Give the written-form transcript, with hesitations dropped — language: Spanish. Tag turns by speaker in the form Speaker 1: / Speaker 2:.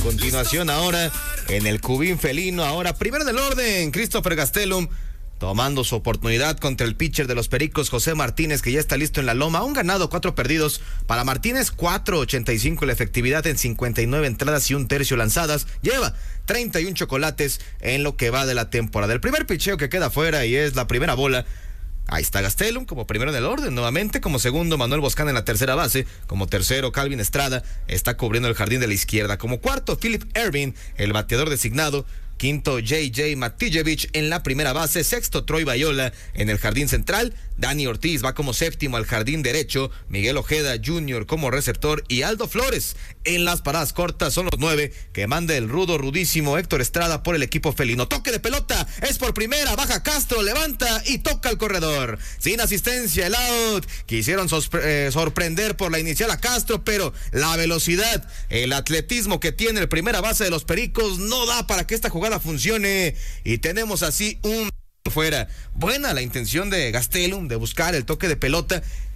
Speaker 1: Continuación ahora en el Cubín felino. Ahora primero en el orden, Christopher Gastelum tomando su oportunidad contra el pitcher de los Pericos, José Martínez, que ya está listo en la loma. Un ganado, 4 perdidos. Para Martínez, 4.85 la efectividad en 59 entradas y un tercio lanzadas. Lleva 31 chocolates en lo que va de la temporada. El primer picheo que queda fuera y es la primera bola. Ahí está Gastelum como primero en el orden, nuevamente como segundo Manuel Boscán en la tercera base, como tercero Calvin Estrada está cubriendo el jardín de la izquierda, como cuarto Philip Ervin, el bateador designado, quinto J.J. Matijevich en la primera base, sexto Troy Bayola en el jardín central, Dani Ortiz va como séptimo al jardín derecho, Miguel Ojeda Jr. como receptor y Aldo Flores en las paradas cortas. Son los 9 que manda el rudísimo Héctor Estrada por el equipo felino. Toque de pelota, es por primera, baja Castro, levanta y toca al corredor. Sin asistencia, el out. Quisieron sorprender por la inicial a Castro, pero la velocidad, el atletismo que tiene el primera base de los Pericos no da para que esta jugada funcione y tenemos así un fuera. Buena la intención de Gastelum de buscar el toque de pelota.